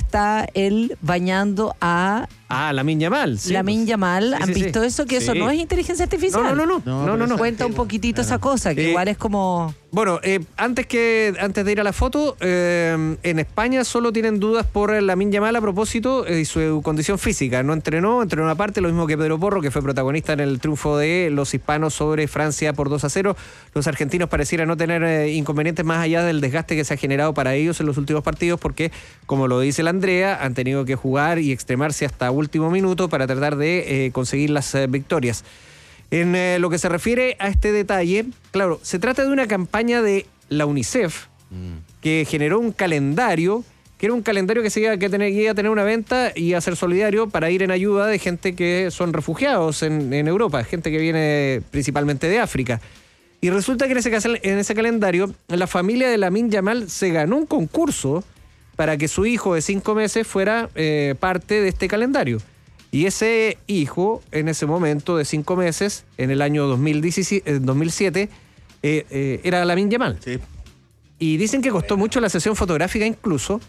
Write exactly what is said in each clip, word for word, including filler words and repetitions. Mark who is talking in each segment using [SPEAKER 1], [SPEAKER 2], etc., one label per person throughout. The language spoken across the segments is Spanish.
[SPEAKER 1] está él bañando a...
[SPEAKER 2] Ah, Lamine Yamal. Sí,
[SPEAKER 1] Lamine Yamal,
[SPEAKER 2] sí,
[SPEAKER 1] ¿han
[SPEAKER 2] sí,
[SPEAKER 1] visto
[SPEAKER 2] sí.
[SPEAKER 1] eso? Que
[SPEAKER 2] Sí.
[SPEAKER 1] eso no es inteligencia artificial.
[SPEAKER 2] No, no, no.
[SPEAKER 3] No,
[SPEAKER 2] no, no, no, no.
[SPEAKER 1] Cuenta un poquitito esa cosa, que
[SPEAKER 2] Eh,
[SPEAKER 1] igual es como...
[SPEAKER 2] Bueno, eh, antes que antes de ir a la foto, eh, en España solo tienen dudas por Lamine Yamal a propósito de eh, su condición física. No entrenó, entrenó una parte, lo mismo que Pedro Porro, que fue protagonista en el triunfo de los hispanos sobre Francia por dos a cero. Los argentinos parecieran no tener eh, inconvenientes más allá del desgaste que se ha generado para ellos en los últimos partidos, porque, como lo dice la Andrea, han tenido que jugar y extremarse hasta último minuto para tratar de eh, conseguir las eh, victorias. En eh, lo que se refiere a este detalle, claro, se trata de una campaña de la UNICEF mm. que generó un calendario, que era un calendario que se iba a, que tener, que iba a tener una venta y a ser solidario para ir en ayuda de gente que son refugiados en, en Europa, gente que viene principalmente de África. Y resulta que en ese, en ese calendario, la familia de Lamine Yamal se ganó un concurso para que su hijo de cinco meses fuera eh, parte de este calendario. Y ese hijo, en ese momento de cinco meses, en el año dos mil siete, eh, eh, era Lamine Yamal.
[SPEAKER 3] Sí.
[SPEAKER 2] Y dicen que costó mucho la sesión fotográfica incluso,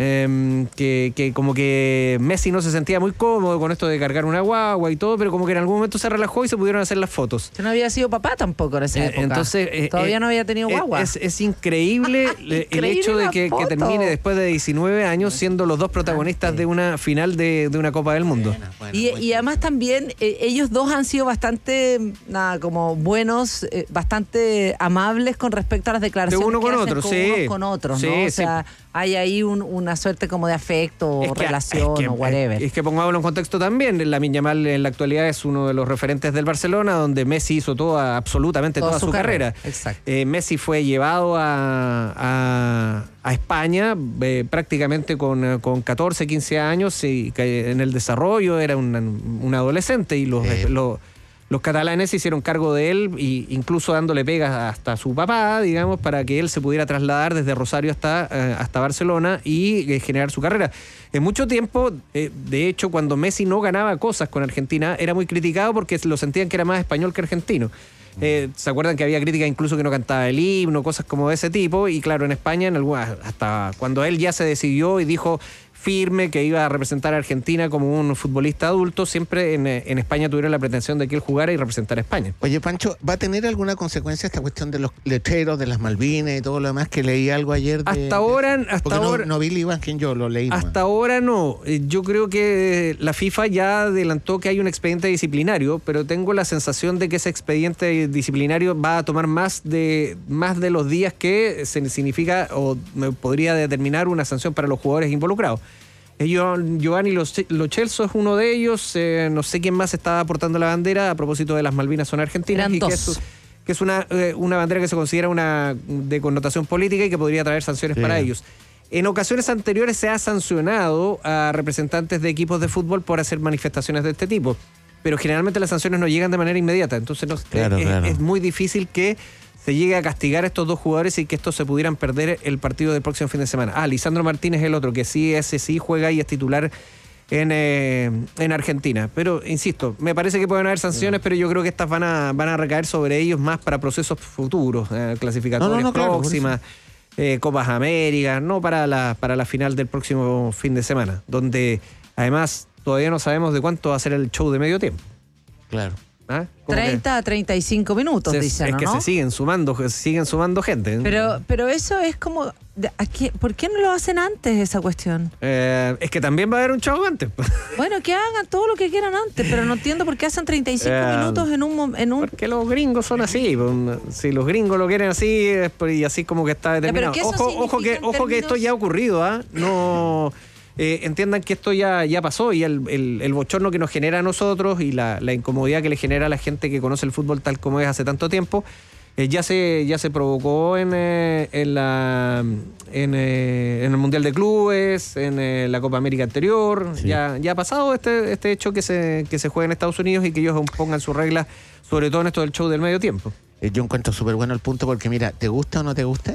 [SPEAKER 2] eh, que, que como que Messi no se sentía muy cómodo con esto de cargar una guagua y todo, pero como que en algún momento se relajó y se pudieron hacer las fotos.
[SPEAKER 1] Yo no había sido papá tampoco en esa
[SPEAKER 2] Eh,
[SPEAKER 1] época.
[SPEAKER 2] Entonces, eh,
[SPEAKER 1] Todavía
[SPEAKER 2] eh,
[SPEAKER 1] no había tenido guagua.
[SPEAKER 2] Es, es increíble, el
[SPEAKER 1] Increíble
[SPEAKER 2] hecho de
[SPEAKER 1] la
[SPEAKER 2] que, que
[SPEAKER 1] foto.
[SPEAKER 2] termine después de diecinueve años siendo los dos protagonistas de una final de, de una Copa del Mundo.
[SPEAKER 3] Buena, buena,
[SPEAKER 1] Y,
[SPEAKER 3] buena.
[SPEAKER 1] y además también eh, ellos dos han sido bastante, nada, como buenos, eh, bastante amables con respecto a las declaraciones
[SPEAKER 2] De uno
[SPEAKER 1] que
[SPEAKER 2] con
[SPEAKER 1] hacen
[SPEAKER 2] otro,
[SPEAKER 1] con
[SPEAKER 2] sí.
[SPEAKER 1] unos con otros,
[SPEAKER 2] Sí,
[SPEAKER 1] ¿no? O
[SPEAKER 2] sí.
[SPEAKER 1] sea, hay ahí un- una suerte como de afecto o
[SPEAKER 2] Es que-
[SPEAKER 1] relación
[SPEAKER 2] es que-
[SPEAKER 1] o whatever.
[SPEAKER 2] Es que pongámoslo en contexto también, Lamine Yamal en la actualidad es uno de los referentes del Barcelona, donde Messi hizo toda, absolutamente
[SPEAKER 1] Toda
[SPEAKER 2] toda,
[SPEAKER 1] su
[SPEAKER 2] su, carrera.
[SPEAKER 1] carrera, exacto.
[SPEAKER 2] Eh, Messi fue llevado a, a, a España eh, prácticamente con, eh, con catorce, quince años y que en el desarrollo era un, un adolescente y los,
[SPEAKER 3] Sí.
[SPEAKER 2] los, los catalanes se hicieron cargo de él e incluso dándole pegas hasta su papá, digamos, para que él se pudiera trasladar desde Rosario hasta, eh, hasta Barcelona y eh, generar su carrera. En mucho tiempo, eh, de hecho, cuando Messi no ganaba cosas con Argentina, era muy criticado porque lo sentían que era más español que argentino. Eh, ¿Se acuerdan que había críticas incluso que no cantaba el himno, cosas como de ese tipo? Y claro, en España, en algunas, hasta cuando él ya se decidió y dijo firme que iba a representar a Argentina como un futbolista adulto, siempre en, en España tuvieron la pretensión de que él jugara y representara a España.
[SPEAKER 3] Oye, Pancho, ¿va a tener alguna consecuencia esta cuestión de los letreros, de las Malvinas y todo lo demás que leí algo ayer? De,
[SPEAKER 2] Hasta ahora-
[SPEAKER 3] de-
[SPEAKER 2] hasta
[SPEAKER 3] porque no-
[SPEAKER 2] ahora-
[SPEAKER 3] No, vi Iván, quien yo lo leí. nomás.
[SPEAKER 2] Hasta ahora no. Eh, Yo creo que la FIFA ya adelantó que hay un expediente disciplinario, pero tengo la sensación de que ese expediente disciplinario va a tomar más de, más de los días que se significa o me podría determinar una sanción para los jugadores involucrados. Eh, Gio- Giovanni Lo Lo Celso es uno de ellos. eh, no sé quién más está aportando la bandera a propósito de las Malvinas son argentinas.
[SPEAKER 1] Eran
[SPEAKER 2] y que
[SPEAKER 1] dos.
[SPEAKER 2] es, que es una, eh, una bandera que se considera una de connotación política y que podría traer sanciones
[SPEAKER 3] Sí.
[SPEAKER 2] para ellos. En ocasiones anteriores se ha sancionado a representantes de equipos de fútbol por hacer manifestaciones de este tipo, pero generalmente las sanciones no llegan de manera inmediata, entonces no-
[SPEAKER 3] Claro,
[SPEAKER 2] es,
[SPEAKER 3] claro.
[SPEAKER 2] es muy difícil que se llegue a castigar a estos dos jugadores y que estos se pudieran perder el partido del próximo fin de semana. Ah, Lisandro Martínez es el otro, que sí, ese sí juega y es titular en, eh, en Argentina. Pero, insisto, me parece que pueden haber sanciones, pero yo creo que estas van a, van a recaer sobre ellos más para procesos futuros, eh, clasificatorias
[SPEAKER 3] No, no, no, claro, por
[SPEAKER 2] próximas, eh, Copas Américas, no para la, para la final del próximo fin de semana, donde además todavía no sabemos de cuánto va a ser el show de medio tiempo.
[SPEAKER 3] Claro.
[SPEAKER 2] ¿Ah? Como que
[SPEAKER 1] treinta a treinta y cinco minutos,
[SPEAKER 2] se-
[SPEAKER 1] dicen,
[SPEAKER 2] es que
[SPEAKER 1] ¿no?
[SPEAKER 2] se siguen sumando, se siguen sumando gente.
[SPEAKER 1] Pero, pero eso es como... de- ¿a qué- ¿Por qué no lo hacen antes esa cuestión?
[SPEAKER 2] Eh, es que también va a haber un show antes.
[SPEAKER 1] Bueno, que hagan todo lo que quieran antes, pero no entiendo por qué hacen treinta y cinco
[SPEAKER 2] Eh,
[SPEAKER 1] minutos en un... mom- En un
[SPEAKER 2] Porque los gringos son así. pues, Si los gringos lo quieren así, es por- y así como que está determinado.
[SPEAKER 1] ¿que eso
[SPEAKER 2] Ojo, ojo que,
[SPEAKER 1] significa en
[SPEAKER 2] ojo que esto
[SPEAKER 1] términos-
[SPEAKER 2] ya ha ocurrido, ¿ah? No. Eh, entiendan que esto ya, ya pasó y el, el- el bochorno que nos genera a nosotros y la, la incomodidad que le genera a la gente que conoce el fútbol tal como es hace tanto tiempo, eh, ya se ya se provocó en, eh, en, la, en, eh, en el Mundial de Clubes, en eh, la Copa América anterior.
[SPEAKER 3] Sí.
[SPEAKER 2] Ya, ya ha pasado este, este hecho que se, que se juega en Estados Unidos y que ellos pongan sus reglas, sobre todo en esto del show del medio tiempo.
[SPEAKER 3] Eh, Yo encuentro súper bueno el punto porque, mira, ¿te gusta o no te gusta?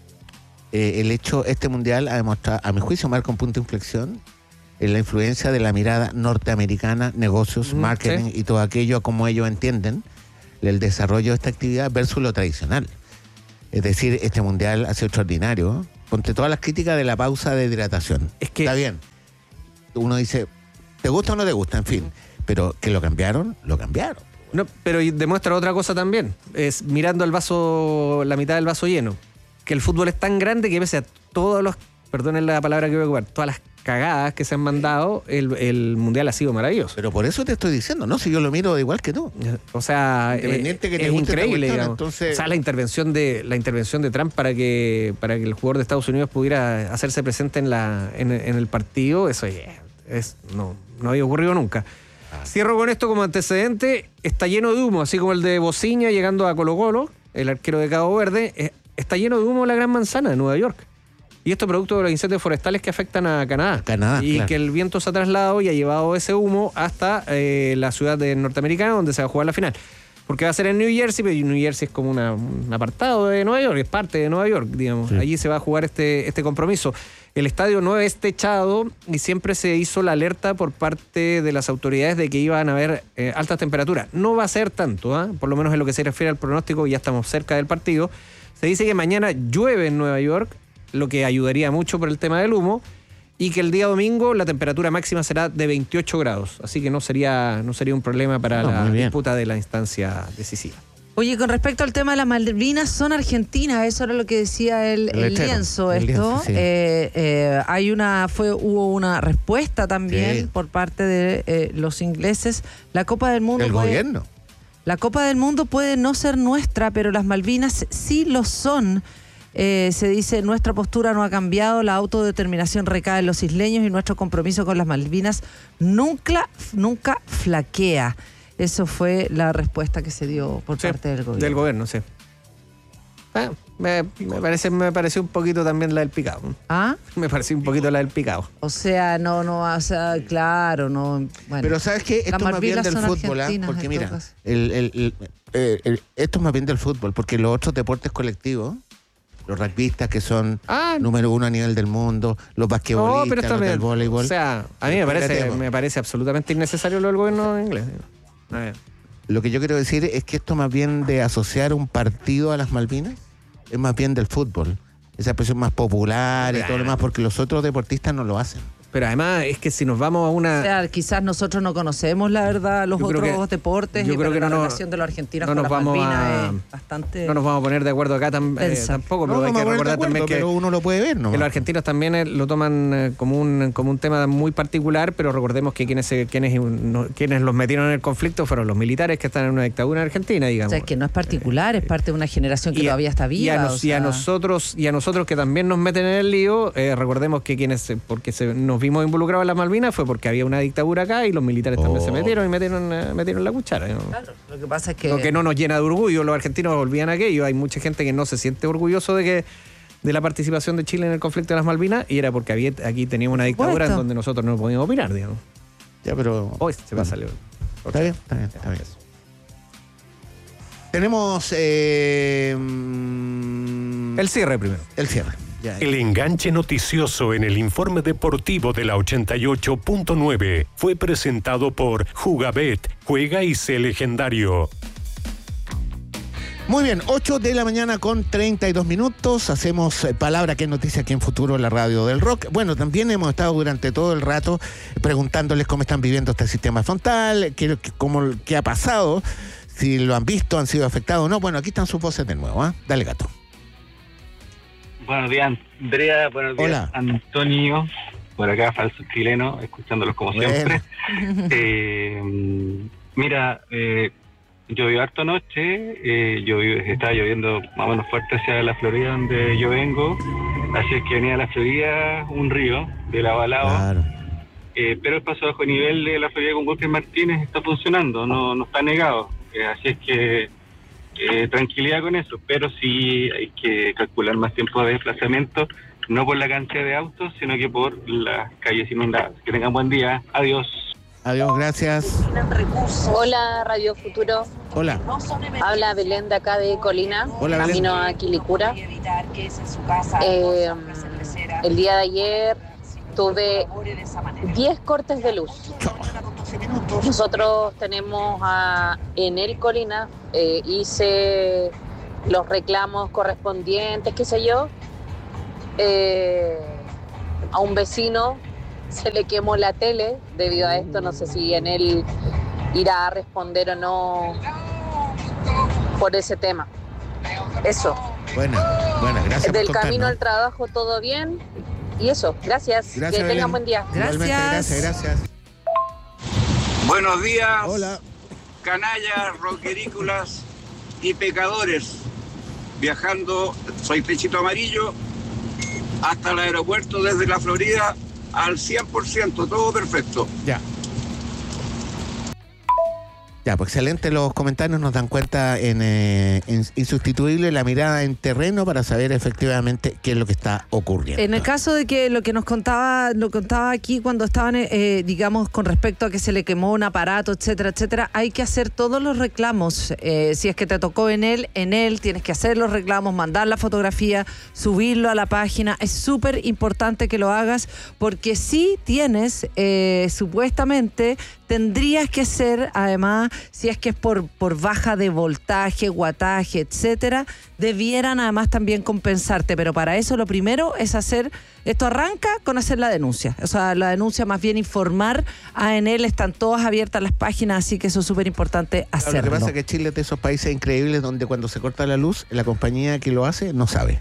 [SPEAKER 3] Eh, el hecho, este mundial ha demostrado, a mi juicio, marca un punto de inflexión en la influencia de la mirada norteamericana, negocios,
[SPEAKER 2] Mm,
[SPEAKER 3] marketing
[SPEAKER 2] sí.
[SPEAKER 3] y todo aquello a como ellos entienden el desarrollo de esta actividad versus lo tradicional. Es decir, este mundial ha sido extraordinario. Ponte todas las críticas de la pausa de hidratación.
[SPEAKER 2] Es que-
[SPEAKER 3] Está bien. uno dice, ¿te gusta o no te gusta? En fin, pero que lo cambiaron, lo cambiaron.
[SPEAKER 2] No, pero demuestra otra cosa también, es mirando el vaso, la mitad del vaso lleno, que el fútbol es tan grande que pese a todos los, perdonen la palabra que voy a ocupar, todas las cagadas que se han mandado, el, el Mundial ha sido maravilloso.
[SPEAKER 3] Pero por eso te estoy diciendo, no, si yo lo miro igual que tú.
[SPEAKER 2] O sea,
[SPEAKER 3] Independiente
[SPEAKER 2] eh,
[SPEAKER 3] que te
[SPEAKER 2] es
[SPEAKER 3] guste
[SPEAKER 2] increíble,
[SPEAKER 3] esta cuestión,
[SPEAKER 2] digamos.
[SPEAKER 3] entonces-
[SPEAKER 2] O sea, la intervención de la intervención de Trump para que para que el jugador de Estados Unidos pudiera hacerse presente en la en, en el partido, eso es, es no no había ocurrido nunca. Cierro con esto como antecedente, está lleno de humo, así como el de Bociña llegando a Colo-Colo, el arquero de Cabo Verde, eh, está lleno de humo la Gran Manzana de Nueva York. Y esto producto de los incendios forestales que afectan a Canadá.
[SPEAKER 3] Canadá,
[SPEAKER 2] y
[SPEAKER 3] claro.
[SPEAKER 2] que el viento se ha trasladado y ha llevado ese humo hasta eh, la ciudad de norteamericana donde se va a jugar la final. Porque va a ser en New Jersey, pero New Jersey es como una, un apartado de Nueva York, es parte de Nueva York, digamos.
[SPEAKER 3] Sí.
[SPEAKER 2] Allí se va a jugar este, este compromiso. El estadio no es techado y siempre se hizo la alerta por parte de las autoridades de que iban a haber eh, altas temperaturas. No va a ser tanto, ¿eh? Por lo menos en lo que se refiere al pronóstico, ya estamos cerca del partido. Se dice que mañana llueve en Nueva York, lo que ayudaría mucho por el tema del humo, y que el día domingo la temperatura máxima será de veintiocho grados, así que no sería, no sería un problema para
[SPEAKER 3] No,
[SPEAKER 2] la
[SPEAKER 3] muy bien.
[SPEAKER 2] disputa de la instancia decisiva.
[SPEAKER 1] Oye, con respecto al tema de las Malvinas, son argentinas, eso era lo que decía el,
[SPEAKER 3] El
[SPEAKER 1] el
[SPEAKER 3] letrero,
[SPEAKER 1] lienzo,
[SPEAKER 3] el
[SPEAKER 1] esto.
[SPEAKER 3] lienzo, sí.
[SPEAKER 1] Eh, eh, hay una, fue, hubo una respuesta también
[SPEAKER 3] Sí.
[SPEAKER 1] por parte de eh, los ingleses. La Copa del Mundo
[SPEAKER 3] El
[SPEAKER 1] puede-
[SPEAKER 3] gobierno.
[SPEAKER 1] La Copa del Mundo puede no ser nuestra, pero las Malvinas sí lo son. Eh, se dice, nuestra postura no ha cambiado, la autodeterminación recae en los isleños y nuestro compromiso con las Malvinas nunca, nunca flaquea. Eso fue la respuesta que se dio por
[SPEAKER 2] Sí,
[SPEAKER 1] parte del gobierno.
[SPEAKER 2] Del gobierno, sí. Ah, me, me parece, me pareció un poquito también la del picado.
[SPEAKER 1] ¿Ah?
[SPEAKER 2] Me pareció un poquito la del picado.
[SPEAKER 1] O sea, no, no, o sea, claro, no. Bueno.
[SPEAKER 3] Pero ¿sabes qué? Esto es más bien
[SPEAKER 1] Malvinas
[SPEAKER 3] del
[SPEAKER 1] son
[SPEAKER 3] fútbol, ¿ah?
[SPEAKER 1] argentinas,
[SPEAKER 3] Porque
[SPEAKER 1] en
[SPEAKER 3] mira,
[SPEAKER 1] todo caso.
[SPEAKER 3] el, el- el- eh, el- esto es más bien del fútbol, porque los otros deportes colectivos, los rugbyistas que son
[SPEAKER 2] Ah,
[SPEAKER 3] número uno a nivel del mundo, los basquetbolistas,
[SPEAKER 2] no, pero esto
[SPEAKER 3] los
[SPEAKER 2] me,
[SPEAKER 3] del voleibol.
[SPEAKER 2] o sea, a mí me parece,
[SPEAKER 3] Espérate,
[SPEAKER 2] me parece absolutamente innecesario lo del gobierno inglés. A ver.
[SPEAKER 3] Lo que yo quiero decir es que esto más bien de asociar un partido a las Malvinas es más bien del fútbol. Esa expresión más popular y todo lo demás, porque los otros deportistas no lo hacen.
[SPEAKER 2] Pero además es que si nos vamos a una...
[SPEAKER 1] O sea, quizás nosotros no conocemos la verdad los
[SPEAKER 2] Yo creo
[SPEAKER 1] otros
[SPEAKER 2] que-
[SPEAKER 1] deportes
[SPEAKER 2] yo
[SPEAKER 1] y
[SPEAKER 2] creo
[SPEAKER 1] pero
[SPEAKER 2] que
[SPEAKER 1] la
[SPEAKER 2] no nos-
[SPEAKER 1] relación de los argentinos
[SPEAKER 2] no
[SPEAKER 1] con
[SPEAKER 2] nos
[SPEAKER 1] las
[SPEAKER 2] vamos
[SPEAKER 1] Malvinas
[SPEAKER 2] a-
[SPEAKER 1] es bastante
[SPEAKER 2] No nos vamos a poner de acuerdo acá tam- eh,
[SPEAKER 1] Tensa.
[SPEAKER 2] tampoco,
[SPEAKER 3] No,
[SPEAKER 2] pero hay
[SPEAKER 3] vamos
[SPEAKER 2] que
[SPEAKER 3] a poner de
[SPEAKER 2] recordar
[SPEAKER 3] acuerdo,
[SPEAKER 2] también que...
[SPEAKER 3] pero uno lo puede ver, ¿no?
[SPEAKER 2] Que los argentinos también eh, lo toman eh, como un como un tema muy particular, pero recordemos que quienes se- quienes no- quienes los metieron en el conflicto fueron los militares que están en una dictadura en Argentina,
[SPEAKER 1] O
[SPEAKER 2] digamos.
[SPEAKER 1] sea, es que no es particular, es parte de una generación que
[SPEAKER 2] Y a-
[SPEAKER 1] todavía está
[SPEAKER 2] y
[SPEAKER 1] viva.
[SPEAKER 2] a, nos-
[SPEAKER 1] o
[SPEAKER 2] y a
[SPEAKER 1] sea,
[SPEAKER 2] nosotros y a nosotros que también nos meten en el lío, eh, recordemos que quienes eh, porque se, nos vimos involucrados en las Malvinas fue porque había una dictadura acá y los militares también
[SPEAKER 3] Oh.
[SPEAKER 2] se metieron y metieron eh, metieron la cuchara. ¿no?
[SPEAKER 1] claro, lo que pasa es que,
[SPEAKER 2] Lo que no nos llena de orgullo, los argentinos olvidan aquello. Hay mucha gente que no se siente orgulloso de que de la participación de Chile en el conflicto de las Malvinas y era porque había, aquí teníamos una dictadura
[SPEAKER 1] supuesto.
[SPEAKER 2] en donde nosotros no podíamos opinar, digamos.
[SPEAKER 3] Ya, pero...
[SPEAKER 2] Hoy se va a salir.
[SPEAKER 3] Está bien, está bien, está bien. Tenemos eh, mm,
[SPEAKER 2] El cierre primero.
[SPEAKER 3] el cierre. Ya,
[SPEAKER 4] El enganche noticioso en el informe deportivo de la ochenta y ocho punto nueve fue presentado por Jugabet, juega y sé legendario.
[SPEAKER 3] Muy bien, ocho de la mañana con treinta y dos minutos. Hacemos eh, palabra que es noticia aquí en Futuro, la radio del rock. Bueno, también hemos estado durante todo el rato preguntándoles cómo están viviendo este sistema frontal, qué, qué- cómo, qué ha pasado, si lo han visto, han sido afectados o no. Bueno, aquí están sus voces de nuevo. ¿Ah? Dale, gato.
[SPEAKER 5] Buenos días, Andrea. Buenos días,
[SPEAKER 3] Hola.
[SPEAKER 5] Antonio. Por acá, falso chileno, escuchándolos como
[SPEAKER 3] Bueno.
[SPEAKER 5] siempre. Eh, mira, eh, llovió harto anoche. Eh, llovió, estaba lloviendo más o menos fuerte hacia la Florida, donde yo vengo. Así es que venía a la Florida un río de la Balao.
[SPEAKER 3] Claro.
[SPEAKER 5] Eh, pero el paso bajo nivel de la Florida con Walker Martínez está funcionando, no, no está negado. Eh, así es que eh, tranquilidad con eso, pero sí hay que calcular más tiempo de desplazamiento, no por la cantidad de autos, sino que por las calles inundadas. Que tengan buen día. Adiós.
[SPEAKER 3] Adiós, gracias.
[SPEAKER 6] Hola Radio Futuro,
[SPEAKER 3] Hola.
[SPEAKER 6] habla Belén de acá de Colina,
[SPEAKER 3] Hola, Belén.
[SPEAKER 6] camino a Quilicura. Eh, el día de ayer tuve diez cortes de luz. Nosotros tenemos a Enel Colina, eh, hice los reclamos correspondientes, qué sé yo, eh, a un vecino se le quemó la tele debido a esto. No sé si en él irá a responder o no por ese tema. Eso.
[SPEAKER 3] Bueno, bueno, gracias.
[SPEAKER 6] Del
[SPEAKER 3] por
[SPEAKER 6] camino
[SPEAKER 3] contarnos.
[SPEAKER 6] al trabajo, todo bien. Y eso, gracias.
[SPEAKER 3] Gracias,
[SPEAKER 6] que
[SPEAKER 3] Belén.
[SPEAKER 6] tengan buen día.
[SPEAKER 3] Igualmente,
[SPEAKER 1] Gracias.
[SPEAKER 3] gracias, gracias.
[SPEAKER 7] Buenos días,
[SPEAKER 3] Hola.
[SPEAKER 7] canallas, roquerícolas y pecadores. Viajando, soy Pechito Amarillo, hasta el aeropuerto desde la Florida al cien por ciento, todo perfecto.
[SPEAKER 3] Ya. Ya, pues excelente los comentarios, nos dan cuenta en, eh, en insustituible la mirada en terreno para saber efectivamente qué es lo que está ocurriendo.
[SPEAKER 1] En el caso de que lo que nos contaba, lo contaba aquí cuando estaban, eh, digamos, con respecto a que se le quemó un aparato, etcétera, etcétera, hay que hacer todos los reclamos. Eh, si es que te tocó en él, en él tienes que hacer los reclamos, mandar la fotografía, subirlo a la página. Es súper importante que lo hagas porque si tienes, eh, supuestamente, tendrías que ser, además, si es que es por, por baja de voltaje, guataje, etcétera, debieran además también compensarte. Pero para eso lo primero es hacer, esto arranca con hacer la denuncia. O sea, la denuncia más bien informar a Enel, están todas abiertas las páginas, así que eso es súper importante hacerlo.
[SPEAKER 3] Claro, lo que pasa es que Chile es de esos países increíbles donde cuando se corta la luz, la compañía que lo hace no sabe.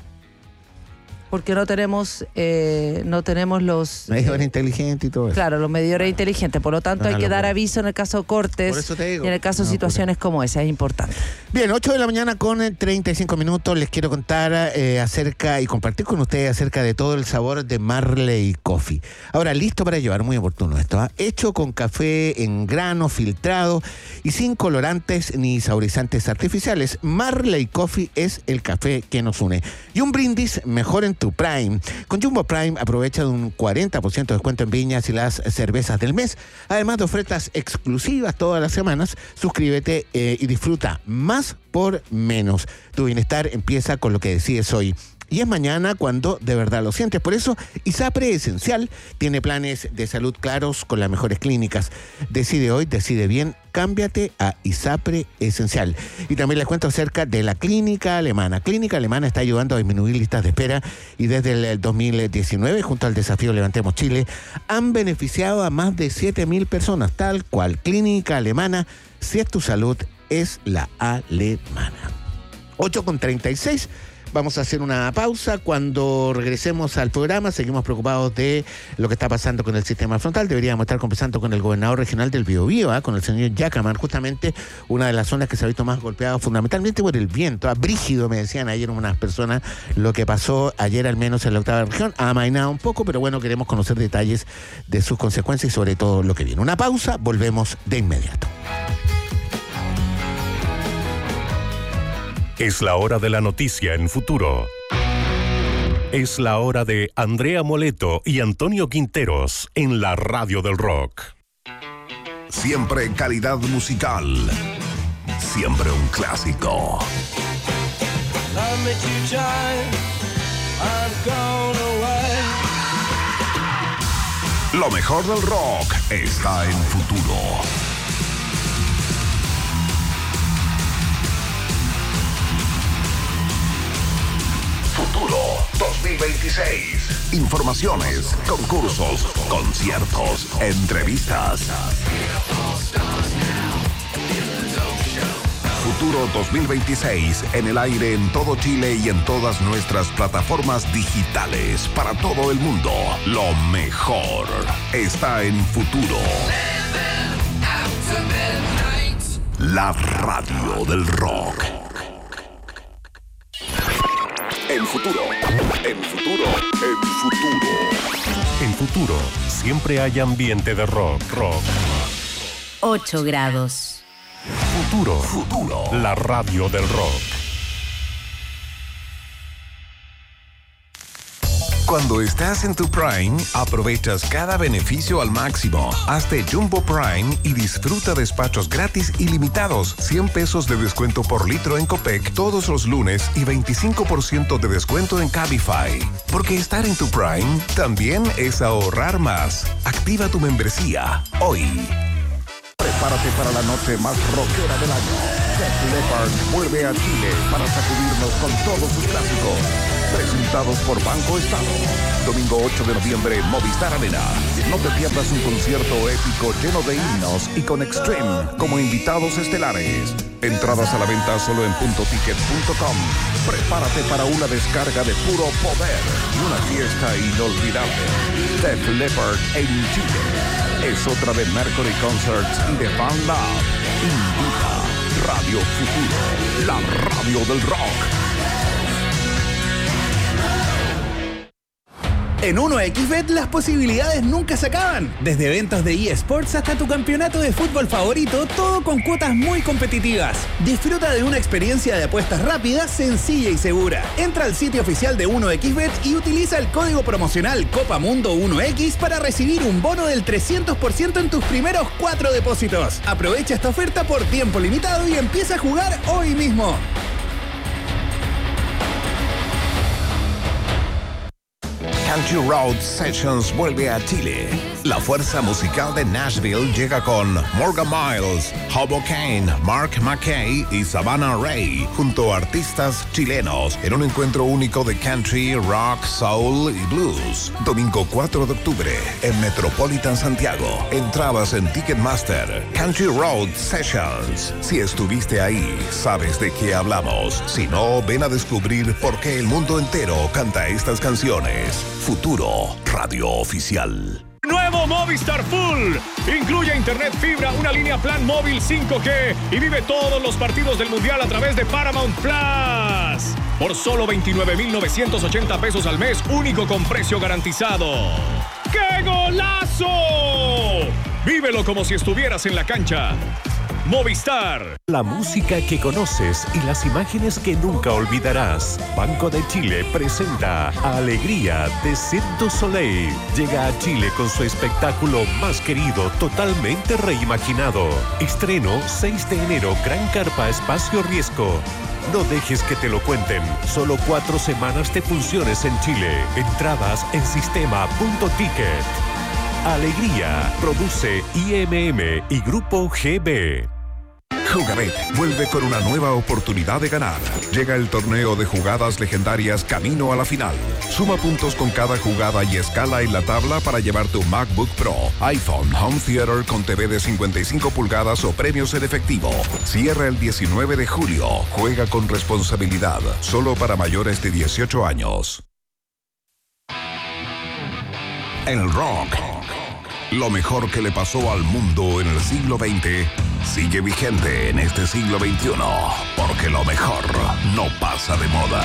[SPEAKER 1] Porque no tenemos, eh, no tenemos los...
[SPEAKER 3] Medidores
[SPEAKER 1] eh,
[SPEAKER 3] inteligentes y todo eso.
[SPEAKER 1] Claro, los medidores inteligentes. Por lo tanto,
[SPEAKER 3] Una
[SPEAKER 1] hay que dar
[SPEAKER 3] locura.
[SPEAKER 1] aviso en el caso de cortes
[SPEAKER 3] Por eso te digo,
[SPEAKER 1] y en el caso de
[SPEAKER 3] una
[SPEAKER 1] situaciones como esa. Es importante.
[SPEAKER 3] Bien, ocho de la mañana con eh, treinta y cinco minutos. Les quiero contar eh, acerca y compartir con ustedes acerca de todo el sabor de Marley Coffee. Ahora, listo para llevar, muy oportuno esto, ¿ah? Hecho con café en grano, filtrado y sin colorantes ni saborizantes artificiales. Marley Coffee es el café que nos une. Y un brindis mejor en tu Prime. Con Jumbo Prime aprovecha de un cuarenta por ciento de descuento en viñas y las cervezas del mes. Además de ofertas exclusivas todas las semanas, suscríbete eh, y disfruta más por menos. Tu bienestar empieza con lo que decides hoy. Y es mañana cuando de verdad lo sientes. Por eso, ISAPRE Esencial tiene planes de salud claros con las mejores clínicas. Decide hoy, decide bien, cámbiate a ISAPRE Esencial. Y también les cuento acerca de la Clínica Alemana. Clínica Alemana está ayudando a disminuir listas de espera y desde el dos mil diecinueve, junto al desafío Levantemos Chile, han beneficiado a más de siete mil personas, tal cual. Clínica Alemana, si es tu salud, es la alemana. ocho con treinta y seis. Vamos a hacer una pausa. Cuando regresemos al programa, seguimos preocupados de lo que está pasando con el sistema frontal. Deberíamos estar conversando con el gobernador regional del Biobío, ¿eh? con el señor Yacaman, justamente una de las zonas que se ha visto más golpeada fundamentalmente por el viento. ¿eh? Brígido, me decían ayer unas personas, lo que pasó ayer al menos en la octava región. Ha amainado un poco, pero bueno, queremos conocer detalles de sus consecuencias y sobre todo lo que viene. Una pausa, volvemos de inmediato.
[SPEAKER 4] Es la hora de la noticia en Futuro. Es la hora de Andrea Moleto y Antonio Quinteros en la Radio del Rock.
[SPEAKER 8] Siempre calidad musical. Siempre un clásico. Lo mejor del rock está en Futuro. Futuro dos mil veintiséis. Informaciones, concursos, conciertos, entrevistas. Futuro dos mil veintiséis en el aire en todo Chile y en todas nuestras plataformas digitales para todo el mundo. Lo mejor está en Futuro. La radio del rock. En Futuro, en Futuro, en Futuro.
[SPEAKER 4] En Futuro, siempre hay ambiente de rock, rock.
[SPEAKER 9] ocho grados.
[SPEAKER 4] Futuro,
[SPEAKER 8] Futuro.
[SPEAKER 4] la radio del rock.
[SPEAKER 8] Cuando estás en tu Prime, aprovechas cada beneficio al máximo. Hazte Jumbo Prime y disfruta despachos gratis ilimitados, cien pesos de descuento por litro en Copec todos los lunes y veinticinco por ciento de descuento en Cabify. Porque estar en tu Prime también es ahorrar más. Activa tu membresía hoy. Prepárate para la noche más rockera del año. Def Leppard vuelve a Chile para sacudirnos con todos sus clásicos. Presentados por Banco Estado. Domingo ocho de noviembre, Movistar Arena. No te pierdas un concierto épico lleno de himnos y con Extreme como invitados estelares. Entradas a la venta solo en punto ticket punto com. Prepárate para una descarga de puro poder y una fiesta inolvidable. Def Leppard en Chile. Es otra de Mercury Concerts y de Fan Lab. Invita Radio Futuro, la radio del rock.
[SPEAKER 10] En uno equis bet las posibilidades nunca se acaban. Desde eventos de eSports hasta tu campeonato de fútbol favorito, todo con cuotas muy competitivas. Disfruta de una experiencia de apuestas rápida, sencilla y segura. Entra al sitio oficial de uno equis bet y utiliza el código promocional Copa Mundo uno equis para recibir un bono del trescientos por ciento en tus primeros cuatro depósitos. Aprovecha esta oferta por tiempo limitado y empieza a jugar hoy mismo.
[SPEAKER 8] Country Road Sessions vuelve a Chile. La fuerza musical de Nashville llega con Morgan Miles, Hobo Kane, Mark McKay y Savannah Ray, junto a artistas chilenos, en un encuentro único de country, rock, soul y blues. Domingo cuatro de octubre, en Metropolitan Santiago. Entradas en Ticketmaster. Country Road Sessions. Si estuviste ahí, sabes de qué hablamos. Si no, ven a descubrir por qué el mundo entero canta estas canciones. Futuro Radio Oficial.
[SPEAKER 11] Nuevo Movistar Full. Incluye internet fibra, una línea plan móvil cinco G y vive todos los partidos del Mundial a través de Paramount Plus. Por solo veintinueve mil novecientos ochenta pesos al mes, único con precio garantizado. ¡Qué golazo! Vívelo como si estuvieras en la cancha. Movistar.
[SPEAKER 4] La música que conoces y las imágenes que nunca olvidarás. Banco de Chile presenta Alegría de Cirque du Soleil. Llega a Chile con su espectáculo más querido, totalmente reimaginado. Estreno seis de enero, Gran Carpa Espacio Riesgo. No dejes que te lo cuenten. Solo cuatro semanas de funciones en Chile. Entradas en sistema punto ticket. Alegría. Produce I M M y Grupo G B.
[SPEAKER 8] Jugabet vuelve con una nueva oportunidad de ganar. Llega el torneo de jugadas legendarias camino a la final. Suma puntos con cada jugada y escala en la tabla para llevar tu MacBook Pro, iPhone, Home Theater con T V de cincuenta y cinco pulgadas o premios en efectivo. Cierra el diecinueve de julio. Juega con responsabilidad. Solo para mayores de dieciocho años. El rock. Lo mejor que le pasó al mundo en el siglo veinte sigue vigente en este siglo veintiuno, porque lo mejor no pasa de moda.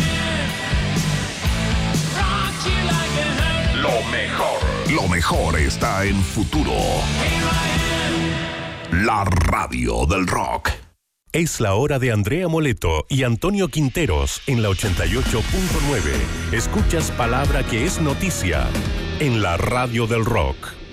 [SPEAKER 8] Lo mejor. Lo mejor está en Futuro. La radio del rock.
[SPEAKER 4] Es la hora de Andrea Moleto y Antonio Quinteros en la ochenta y ocho punto nueve. Escuchas palabra que es noticia en la radio del rock.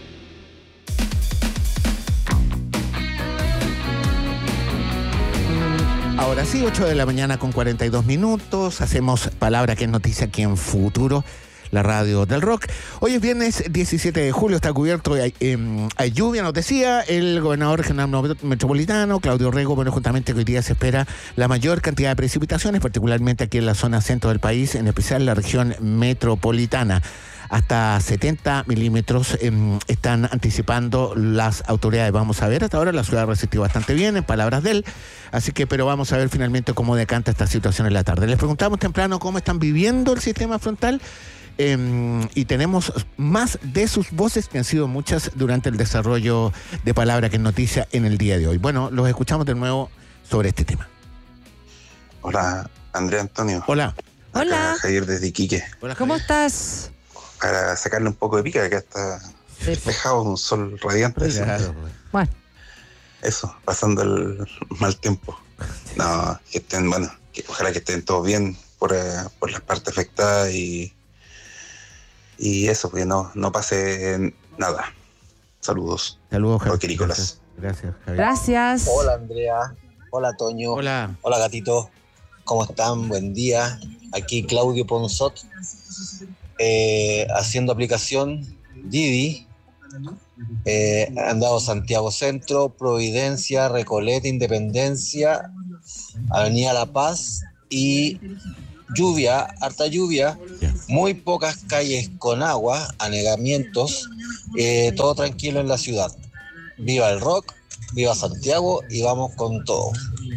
[SPEAKER 3] Ahora sí, ocho de la mañana con cuarenta y dos minutos. Hacemos palabra que es noticia aquí en Futuro, la radio del rock. Hoy es viernes diecisiete de julio, está cubierto, hay, eh, hay lluvia, nos decía el gobernador regional metropolitano, Claudio Rego. Bueno, justamente que hoy día se espera la mayor cantidad de precipitaciones, particularmente aquí en la zona centro del país, en especial en la región metropolitana. Hasta setenta milímetros eh, están anticipando las autoridades. Vamos a ver, hasta ahora la ciudad ha resistido bastante bien, en palabras de él. Así que, pero vamos a ver finalmente cómo decanta esta situación en la tarde. Les preguntamos temprano cómo están viviendo el sistema frontal. Eh, y tenemos más de sus voces, que han sido muchas durante el desarrollo de Palabra que es Noticia en el día de hoy. Bueno, los escuchamos de nuevo sobre este tema.
[SPEAKER 12] Hola, Andrea Antonio.
[SPEAKER 3] Hola.
[SPEAKER 12] Acá
[SPEAKER 1] Hola.
[SPEAKER 12] Javier desde Iquique.
[SPEAKER 3] Hola,
[SPEAKER 1] ¿Cómo estás?
[SPEAKER 12] Para sacarle un poco de pica, que acá está despejado, un sol radiante.
[SPEAKER 3] Claro.
[SPEAKER 1] Bueno.
[SPEAKER 12] Eso, pasando el mal tiempo. No, que estén, bueno, que ojalá que estén todos bien por, uh, por las partes afectadas y, y eso, que no, no pase nada. Saludos.
[SPEAKER 3] Saludos, Javier.
[SPEAKER 12] Roquerícolas.
[SPEAKER 3] Gracias, Javier.
[SPEAKER 1] Gracias.
[SPEAKER 13] Hola, Andrea. Hola, Toño.
[SPEAKER 3] Hola.
[SPEAKER 13] Hola, gatito. ¿Cómo están? Buen día. Aquí Claudio Ponzot, eh, haciendo aplicación Didi Eh, han dado Santiago Centro, Providencia, Recoleta, Independencia, Avenida La Paz y lluvia, harta lluvia, muy pocas calles con agua, anegamientos, eh, todo tranquilo en la ciudad. Viva el rock, viva Santiago y vamos con todo.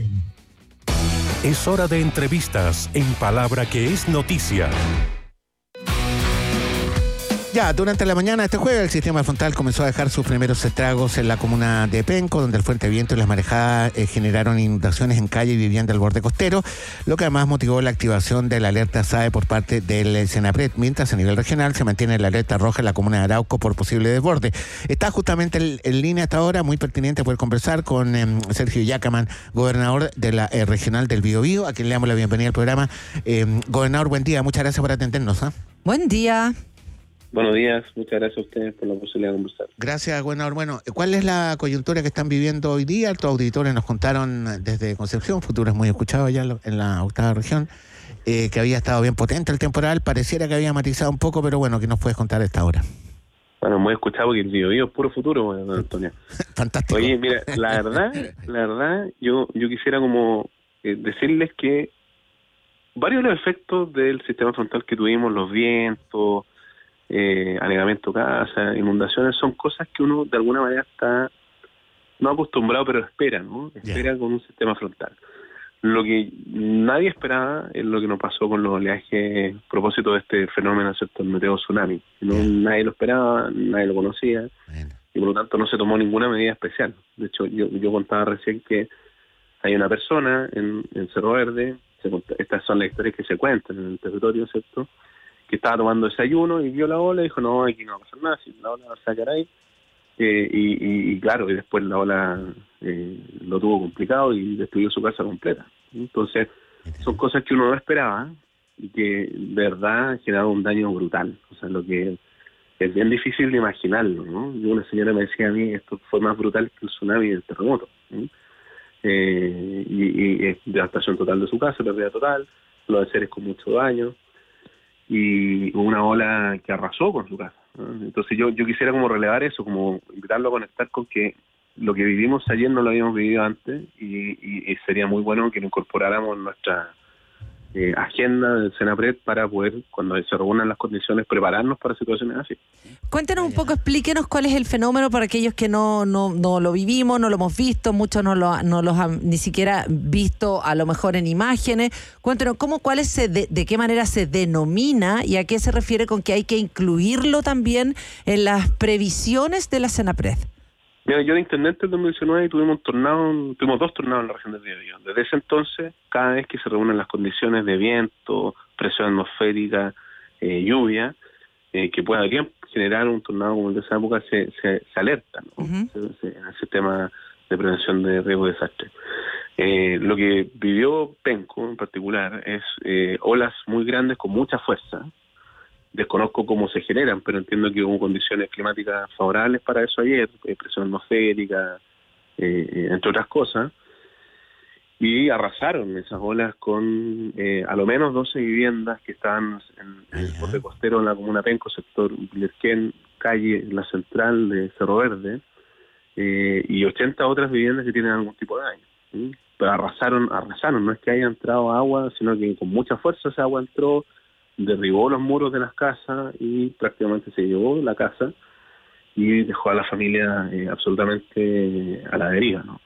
[SPEAKER 4] Es hora de entrevistas en Palabra que es noticia.
[SPEAKER 3] Ya, durante la mañana de este jueves, el sistema frontal comenzó a dejar sus primeros estragos en la comuna de Penco, donde el fuerte viento y las marejadas eh, generaron inundaciones en calle y vivienda del borde costero, lo que además motivó la activación de la alerta S A E por parte del Senapred, mientras a nivel regional se mantiene la alerta roja en la comuna de Arauco por posible desborde. Está justamente en, en línea hasta ahora, muy pertinente poder conversar con eh, Sergio Yacaman, gobernador de la eh, regional del Biobío, a quien le damos la bienvenida al programa. Eh, gobernador, buen día, muchas gracias por atendernos. ¿eh?
[SPEAKER 1] Buen día.
[SPEAKER 14] Buenos días, muchas gracias a ustedes por la posibilidad de conversar.
[SPEAKER 3] Gracias, gobernador. Bueno, ¿cuál es la coyuntura que están viviendo hoy día? Tus auditores nos contaron desde Concepción, Futuro es muy escuchado allá en la octava región, eh, que había estado bien potente el temporal, pareciera que había matizado un poco, pero bueno, ¿qué nos puedes contar a esta hora?
[SPEAKER 14] Bueno, muy escuchado porque el Biobío es puro futuro, bueno, Antonio.
[SPEAKER 3] Fantástico.
[SPEAKER 14] Oye, mira, la verdad, la verdad, yo, yo quisiera como eh, decirles que varios de los efectos del sistema frontal que tuvimos, los vientos, Eh, anegamiento casa, inundaciones, son cosas que uno de alguna manera está no acostumbrado, pero espera, ¿no? Espera yeah. con un sistema frontal. Lo que nadie esperaba es lo que nos pasó con los oleajes a propósito de este fenómeno, ¿cierto? El meteo tsunami. ¿no? Yeah. Nadie lo esperaba, nadie lo conocía, yeah. y por lo tanto no se tomó ninguna medida especial. De hecho, yo, yo contaba recién que hay una persona en, en Cerro Verde, se, estas son las historias que se cuentan en el territorio, ¿cierto?, que estaba tomando desayuno y vio la ola y dijo, no, aquí no va a pasar nada, si la ola va a sacar ahí. Eh, y, y, y claro, y después la ola eh, lo tuvo complicado y destruyó su casa completa. Entonces, son cosas que uno no esperaba y que de verdad generaron un daño brutal. O sea, lo que es bien difícil de imaginarlo, ¿no? Y una señora me decía a mí, esto fue más brutal que el tsunami y el terremoto. ¿no? Eh, y, y es devastación total de su casa, pérdida total, los seres con mucho daño, y una ola que arrasó con su casa. ¿no? Entonces yo yo quisiera como relevar eso, como invitarlo a conectar con que lo que vivimos ayer no lo habíamos vivido antes y, y, y sería muy bueno que lo incorporáramos en nuestra eh, agenda del Senapred para poder, cuando se reúnan las condiciones, prepararnos para situaciones así.
[SPEAKER 1] Cuéntenos un poco, explíquenos cuál es el fenómeno para aquellos que no no, no lo vivimos, no lo hemos visto, muchos no lo no los han ni siquiera visto a lo mejor en imágenes. Cuéntenos cómo, cuál es, de, de qué manera se denomina y a qué se refiere con que hay que incluirlo también en las previsiones de la Senapred.
[SPEAKER 14] Mira, yo de Intendente en dos mil diecinueve tuvimos un tornado, tuvimos dos tornados en la región del Biobío. Desde ese entonces, cada vez que se reúnen las condiciones de viento, presión atmosférica, eh, lluvia, eh, que podrían generar un tornado como el de esa época, se, se, se alerta, ¿no? Uh-huh. se, se, el sistema de prevención de riesgo de desastre. Eh, lo que vivió Penco en particular es eh, olas muy grandes con mucha fuerza. Desconozco cómo se generan, pero entiendo que hubo condiciones climáticas favorables para eso ayer, eh, presión atmosférica, eh, entre otras cosas, y arrasaron esas olas con eh, a lo menos doce viviendas que estaban en el borde costero en la comuna Penco, sector Villerquén, calle La Central de Cerro Verde, eh, y ochenta otras viviendas que tienen algún tipo de daño. ¿sí? Pero arrasaron, arrasaron, no es que haya entrado agua, sino que con mucha fuerza esa agua entró, derribó los muros de las casas y prácticamente se llevó la casa y dejó a la familia eh, absolutamente a la deriva, ¿no?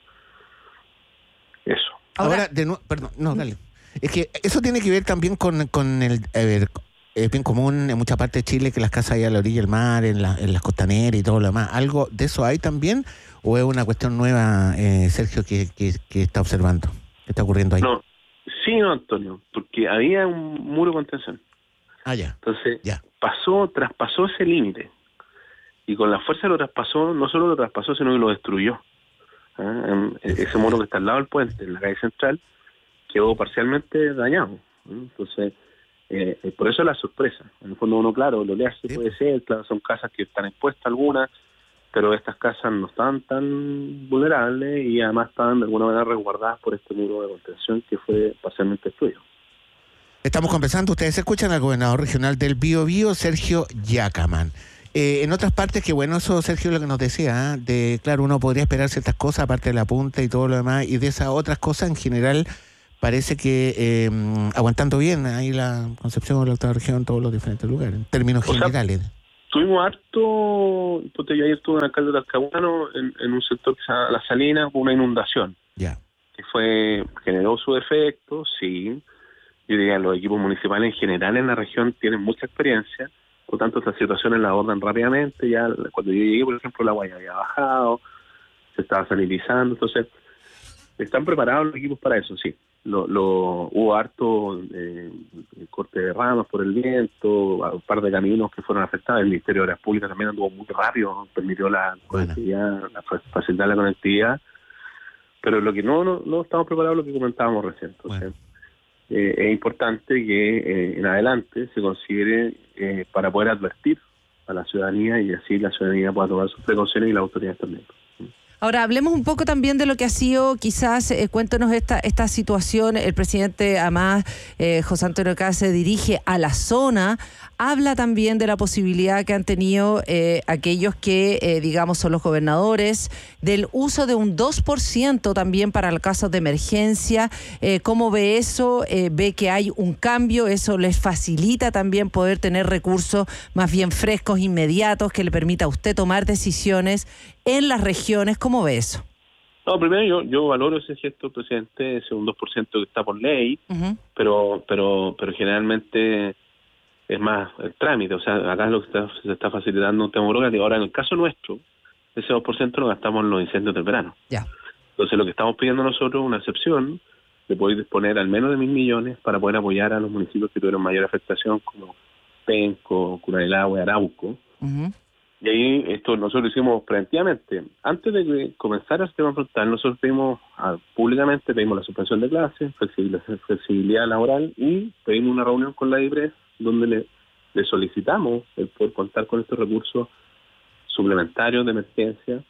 [SPEAKER 14] Eso.
[SPEAKER 3] Ahora, de nuevo, perdón, no, dale. Es que eso tiene que ver también con, con el... A ver, es bien común en mucha parte de Chile que las casas hay a la orilla del mar, en, la, en las costaneras y todo lo demás. ¿Algo de eso hay también? ¿O es una cuestión nueva, eh, Sergio, que, que, que está observando? ¿Qué está ocurriendo ahí?
[SPEAKER 14] No, sí, no, Antonio, porque había un muro de contención.
[SPEAKER 3] Ah, ya.
[SPEAKER 14] Entonces,
[SPEAKER 3] ya.
[SPEAKER 14] pasó, traspasó ese límite. Y con la fuerza lo traspasó, no solo lo traspasó, sino que lo destruyó. ¿Ah? Ese muro que está al lado del puente, en la calle central, quedó parcialmente dañado. ¿sí? Entonces, eh, por eso la sorpresa. En el fondo uno, claro, lo oleaje sí. puede ser, claro, son casas que están expuestas algunas, pero estas casas no estaban tan vulnerables y además estaban de alguna manera resguardadas por este muro de contención que fue parcialmente destruido.
[SPEAKER 3] Estamos conversando, ustedes escuchan al gobernador regional del Biobío, Sergio Yacaman. Eh, en otras partes, que bueno, eso Sergio lo que nos decía, ¿eh? de claro, uno podría esperar ciertas cosas, aparte de la punta y todo lo demás, y de esas otras cosas en general parece que eh, aguantando bien ahí la Concepción, la octava región, todos los diferentes lugares, en términos
[SPEAKER 14] o
[SPEAKER 3] generales.
[SPEAKER 14] Sea, tuvimos harto, yo ayer estuve en el alcalde de Talcahuano, en, en un sector que se llama La Salina, hubo una inundación.
[SPEAKER 3] Ya.
[SPEAKER 14] Que fue, generó su efecto, sí. Yo diría, los equipos municipales en general en la región tienen mucha experiencia, por tanto estas situaciones las abordan rápidamente. Ya cuando yo llegué, por ejemplo, el agua ya había bajado, se estaba sanitizando, entonces están preparados los equipos para eso, sí. Lo, lo, hubo harto eh, corte de ramas por el viento, un par de caminos que fueron afectados. El Ministerio de Obras Públicas también anduvo muy rápido, permitió la conectividad, la, facilitar la conectividad, pero lo que no, no, no estamos preparados, lo que comentábamos recién. Entonces, bueno. eh, es importante que eh, en adelante se considere eh, para poder advertir a la ciudadanía y así la ciudadanía pueda tomar sus precauciones y las autoridades también.
[SPEAKER 1] Ahora, hablemos un poco también de lo que ha sido, quizás, eh, cuéntanos esta esta situación. El presidente, además, eh, José Antonio Caz, se dirige a la zona, habla también de la posibilidad que han tenido eh, aquellos que, eh, digamos, son los gobernadores, del uso de un dos por ciento también para el caso de emergencia. Eh, ¿Cómo ve eso? Eh, ¿Ve que hay un cambio? ¿Eso les facilita también poder tener recursos más bien frescos, inmediatos, que le permita a usted tomar decisiones en las regiones? ¿Cómo ve eso?
[SPEAKER 14] No, primero yo yo valoro ese gesto, presidente, ese un dos por ciento que está por ley, uh-huh. pero pero pero generalmente es más el trámite, o sea, acá lo que está, se está facilitando un tema burocrático. Ahora, en el caso nuestro, ese dos por ciento lo gastamos en los incendios del verano.
[SPEAKER 1] Ya.
[SPEAKER 14] Entonces, lo que estamos pidiendo nosotros es una excepción de poder disponer al menos de mil millones para poder apoyar a los municipios que tuvieron mayor afectación, como Penco, Cura del Agua y Arauco. Uh-huh. Y ahí esto nosotros lo hicimos preventivamente. Antes de que comenzara el sistema frontal, nosotros pedimos ah, públicamente, pedimos la suspensión de clases, flexibilidad, flexibilidad laboral y pedimos una reunión con la IPRES donde le, le solicitamos el poder contar con estos recursos suplementarios de emergencia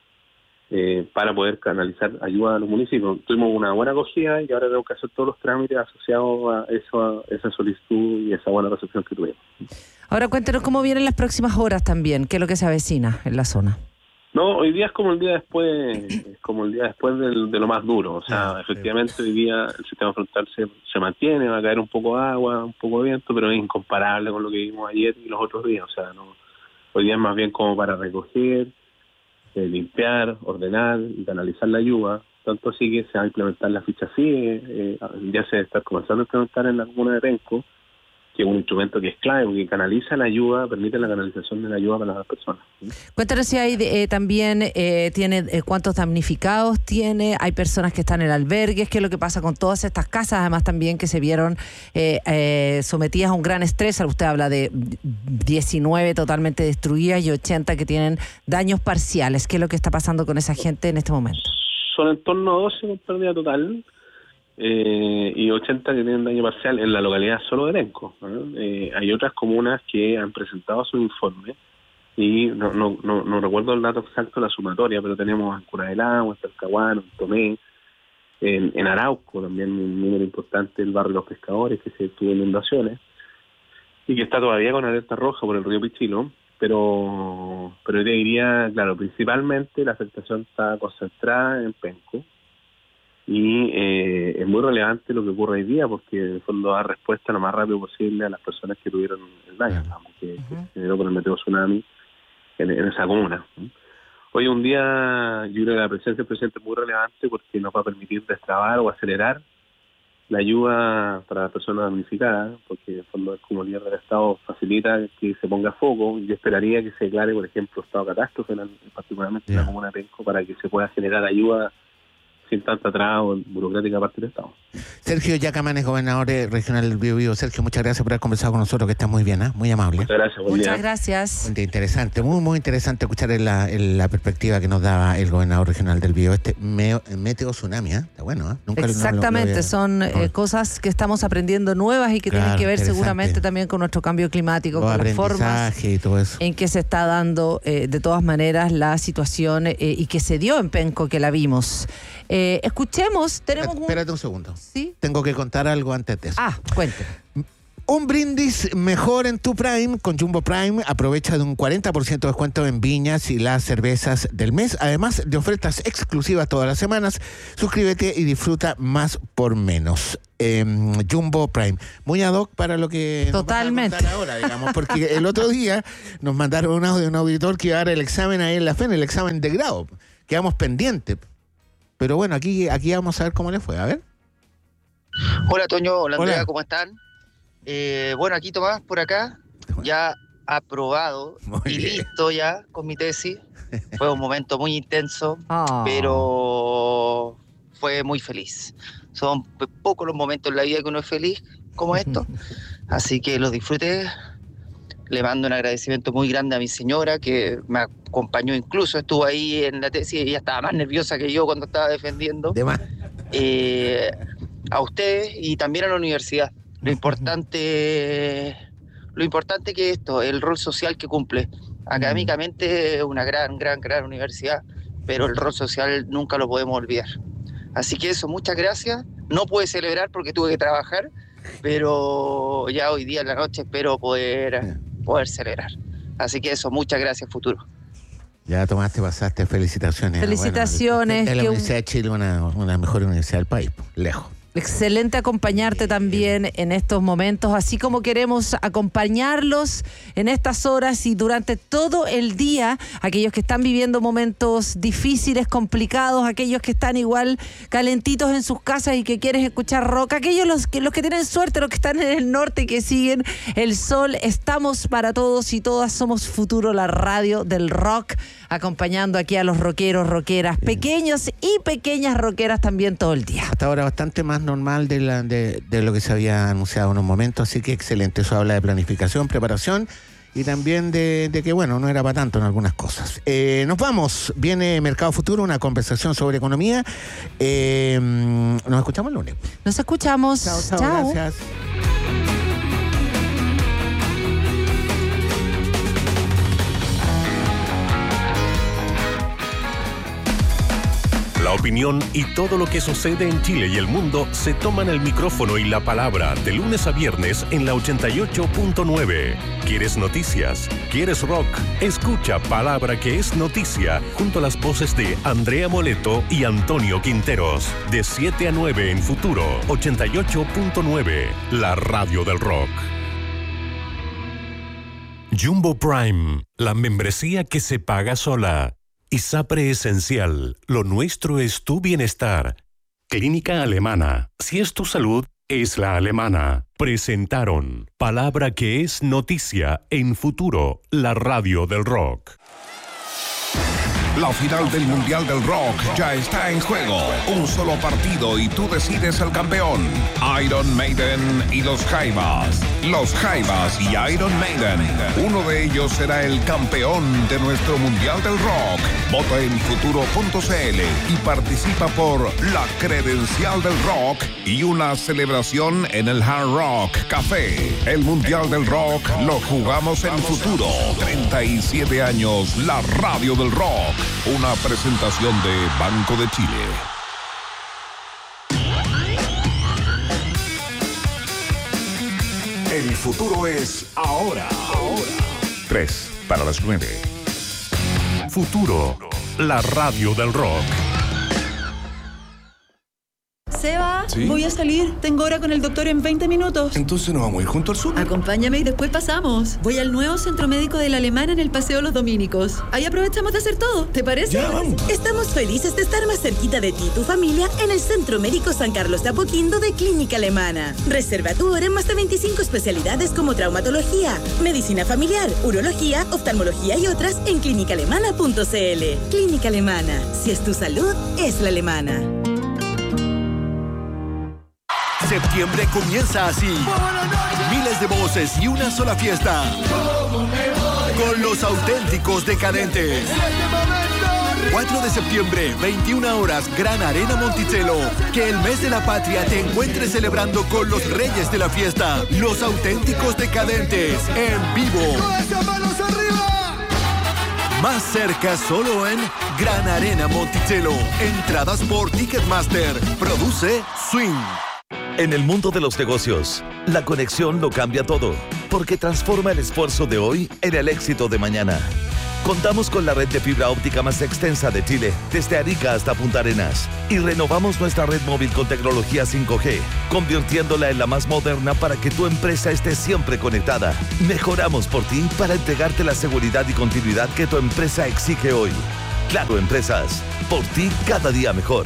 [SPEAKER 14] eh, para poder canalizar ayuda a los municipios. Tuvimos una buena acogida y ahora tenemos que hacer todos los trámites asociados a, eso, a esa solicitud y esa buena recepción que tuvimos.
[SPEAKER 1] Ahora cuéntenos cómo vienen las próximas horas también, qué es lo que se avecina en la zona.
[SPEAKER 14] No, hoy día es como el día después, es como el día después del, de lo más duro. O sea, ah, efectivamente sí. Hoy día el sistema frontal se, se mantiene, va a caer un poco de agua, un poco de viento, pero es incomparable con lo que vimos ayer y los otros días. O sea, no, hoy día es más bien como para recoger, eh, limpiar, ordenar y canalizar la lluvia. Tanto así que se va a implementar la ficha C I E, eh, ya se está comenzando a implementar en la comuna de Penco, que es un instrumento que es clave, porque canaliza la ayuda, permite la canalización de la ayuda para las personas.
[SPEAKER 1] Cuéntanos si hay eh, también, eh, tiene eh, cuántos damnificados tiene, hay personas que están en albergues, qué es lo que pasa con todas estas casas, además también que se vieron eh, eh, sometidas a un gran estrés. Usted habla de diecinueve totalmente destruidas y ochenta que tienen daños parciales. ¿Qué es lo que está pasando con esa gente en este momento?
[SPEAKER 14] Son en torno a doce con pérdida total. Eh, y ochenta que tienen daño parcial en la localidad solo de Penco, ¿no? Eh, hay otras comunas que han presentado su informe y no no no, no recuerdo el dato exacto de la sumatoria, pero tenemos en Cura del Agua, en Talcahuano, en Tomé, en, en Arauco también un número importante, el barrio Los Pescadores, que se tuvo inundaciones y que está todavía con alerta roja por el río Pichilo, pero pero yo diría, claro, principalmente la afectación está concentrada en Penco. Y eh, es muy relevante lo que ocurre hoy día porque en el fondo da respuesta lo más rápido posible a las personas que tuvieron el daño, digamos, que, uh-huh. que se generó por el meteo tsunami en, en esa comuna. Hoy un día yo creo que la presencia del presidente es muy relevante porque nos va a permitir destrabar o acelerar la ayuda para las personas damnificadas, porque en el fondo es como el líder del Estado facilita que se ponga foco. Yo esperaría que se declare, por ejemplo, estado de catástrofe, particularmente yeah. en la comuna de Penco, para que se pueda generar ayuda sin tanta atraso burocrática parte del Estado.
[SPEAKER 3] Sergio Yacamán es gobernador regional del Biobío. Sergio, muchas gracias por haber conversado con nosotros, que estás muy bien, ¿eh? Muy amable.
[SPEAKER 14] Muchas gracias, buen
[SPEAKER 1] Muchas
[SPEAKER 14] día.
[SPEAKER 1] gracias.
[SPEAKER 3] Muy interesante, muy muy interesante escuchar en la, en la perspectiva que nos daba el gobernador regional del Biobío. Este meo, meteo tsunami, ¿eh? Está bueno, ¿eh? Nunca
[SPEAKER 1] Exactamente,
[SPEAKER 3] no lo, lo
[SPEAKER 1] son
[SPEAKER 3] no.
[SPEAKER 1] eh, cosas que estamos aprendiendo nuevas y que
[SPEAKER 3] claro,
[SPEAKER 1] tienen que ver seguramente también con nuestro cambio climático,
[SPEAKER 3] Los
[SPEAKER 1] con las formas
[SPEAKER 3] y todo eso.
[SPEAKER 1] en que se está dando eh, de todas maneras la situación eh, y que se dio en Penco, que la vimos. Eh, escuchemos, tenemos
[SPEAKER 3] espérate,
[SPEAKER 1] un...
[SPEAKER 3] Espérate un segundo.
[SPEAKER 1] ¿Sí?
[SPEAKER 3] Tengo que contar algo antes de eso.
[SPEAKER 1] Ah, cuente.
[SPEAKER 3] Un brindis mejor en tu Prime. Con Jumbo Prime aprovecha de un cuarenta por ciento de descuento en viñas y las cervezas del mes. Además de ofertas exclusivas todas las semanas. Suscríbete y disfruta más por menos. Eh, Jumbo Prime. Muy ad hoc para lo que
[SPEAKER 1] Totalmente.
[SPEAKER 3] nos vas a contar ahora, digamos, porque el otro día nos mandaron un audio de un auditor que iba a dar el examen ahí en la F E N, el examen de grado. Quedamos pendientes. Pero bueno, aquí, aquí vamos a ver cómo le fue. A ver.
[SPEAKER 15] Hola Toño, hola Andrea,
[SPEAKER 3] Hola.
[SPEAKER 15] ¿cómo están? Eh, bueno, aquí Tomás, por acá, ya aprobado
[SPEAKER 3] Muy
[SPEAKER 15] y
[SPEAKER 3] bien.
[SPEAKER 15] listo ya con mi tesis. Fue un momento muy intenso,
[SPEAKER 1] Ah.
[SPEAKER 15] pero fue muy feliz. Son p- pocos los momentos en la vida que uno es feliz como esto, así que los disfruté. Le mando un agradecimiento muy grande a mi señora que me acompañó, incluso estuvo ahí en la tesis y ella estaba más nerviosa que yo cuando estaba defendiendo.
[SPEAKER 3] De más.
[SPEAKER 15] Eh, a ustedes y también a la universidad. Lo importante, lo importante que esto, el rol social que cumple. Académicamente es una gran, gran, gran universidad, pero el rol social nunca lo podemos olvidar. Así que eso, muchas gracias. No pude celebrar porque tuve que trabajar, pero ya hoy día en la noche espero poder, poder celebrar. Así que eso, muchas gracias, futuro.
[SPEAKER 3] Ya tomaste, pasaste, felicitaciones.
[SPEAKER 1] Felicitaciones,
[SPEAKER 3] Bueno, es la
[SPEAKER 1] que un-
[SPEAKER 3] Universidad de Chile, una, una mejor universidad del país, po, lejos.
[SPEAKER 1] Excelente acompañarte también en estos momentos, así como queremos acompañarlos en estas horas y durante todo el día, aquellos que están viviendo momentos difíciles, complicados, aquellos que están igual calentitos en sus casas y que quieren escuchar rock, aquellos los que, los que tienen suerte, los que están en el norte y que siguen el sol. Estamos para todos y todas, somos Futuro, la radio del rock, acompañando aquí a los rockeros, rockeras, pequeños y pequeñas rockeras también todo el día.
[SPEAKER 3] Hasta ahora bastante más normal de, la, de, de lo que se había anunciado en un momento, así que excelente. Eso habla de planificación, preparación y también de, de que, bueno, no era para tanto en algunas cosas. Eh, nos vamos. Viene Mercado Futuro, una conversación sobre economía. Eh, nos escuchamos el lunes.
[SPEAKER 1] Nos escuchamos.
[SPEAKER 3] Chao, chao,
[SPEAKER 1] Chao.
[SPEAKER 3] gracias.
[SPEAKER 4] La opinión y todo lo que sucede en Chile y el mundo se toman el micrófono y la palabra de lunes a viernes en la ochenta y ocho punto nueve. ¿Quieres noticias? ¿Quieres rock? Escucha Palabra que es noticia junto a las voces de Andrea Moleto y Antonio Quinteros. De siete a nueve en Futuro ochenta y ocho punto nueve, la radio del rock. Jumbo Prime, la membresía que se paga sola. ISAPRE Esencial, lo nuestro es tu bienestar. Clínica Alemana, si es tu salud, es la alemana. Presentaron Palabra que es noticia en Futuro, la radio del rock.
[SPEAKER 8] La final del Mundial del Rock ya está en juego. Un solo partido y tú decides el campeón. Iron Maiden y los Jaivas. Los Jaivas y Iron Maiden. Uno de ellos será el campeón de nuestro Mundial del Rock. Vota en futuro punto c l y participa por la credencial del rock y una celebración en el Hard Rock Café. El Mundial del Rock lo jugamos en Futuro. treinta y siete años, la radio del rock. Una presentación de Banco de Chile.
[SPEAKER 16] El futuro es ahora. Ahora.
[SPEAKER 4] Tres para las nueve. Futuro, la radio del rock.
[SPEAKER 17] Seba,
[SPEAKER 16] ¿Sí?
[SPEAKER 17] voy a salir. Tengo hora con el doctor en veinte minutos.
[SPEAKER 16] Entonces nos vamos a ir junto al sur.
[SPEAKER 17] Acompáñame y después pasamos. Voy al nuevo centro médico de la Alemana en el Paseo Los Dominicos. Ahí aprovechamos de hacer todo. ¿Te parece?
[SPEAKER 16] Ya, vamos.
[SPEAKER 18] Estamos felices de estar más cerquita de ti y tu familia en el Centro Médico San Carlos de Apoquindo de Clínica Alemana. Reserva tu hora en más de veinticinco especialidades como traumatología, medicina familiar, urología, oftalmología y otras en clínica alemana punto c l. Clínica Alemana. Si es tu salud, es la alemana.
[SPEAKER 19] Septiembre comienza así. Miles de voces y una sola fiesta. Con los auténticos decadentes. cuatro de septiembre, veintiuna horas, Gran Arena Monticello. Que el mes de la patria te encuentre celebrando con los reyes de la fiesta. Los auténticos decadentes, en vivo. Más cerca solo en Gran Arena Monticello. Entradas por Ticketmaster. Produce Swing.
[SPEAKER 20] En el mundo de los negocios, la conexión lo cambia todo, porque transforma el esfuerzo de hoy en el éxito de mañana. Contamos con la red de fibra óptica más extensa de Chile, desde Arica hasta Punta Arenas, y renovamos nuestra red móvil con tecnología cinco G, convirtiéndola en la más moderna para que tu empresa esté siempre conectada. Mejoramos por ti para entregarte la seguridad y continuidad que tu empresa exige hoy. Claro Empresas, por ti cada día mejor.